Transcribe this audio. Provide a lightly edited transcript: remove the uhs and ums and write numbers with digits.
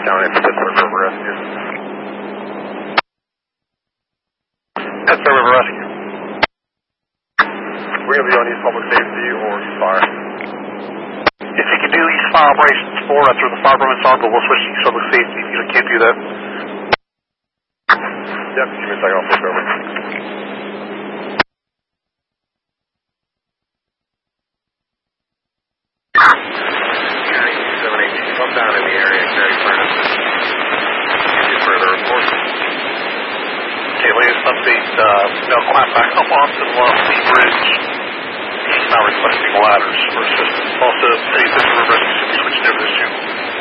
down at Pittsburgh River Rescue. Pittsburgh River Rescue. We're going to be on East Public Safety or East Fire. If you can do East Fire Operations 4, that's where the fire department's on, but we'll switch to East Public Safety if you can't do that. Yep, give me a second, I'll switch over. Come down in the area and carry furnace. Give you further report. Okay, latest update, climb back up onto the Lofty Bridge. He's now requesting ladders for assistance. Also, any Pittsburgh River Rescue should be switched over this June.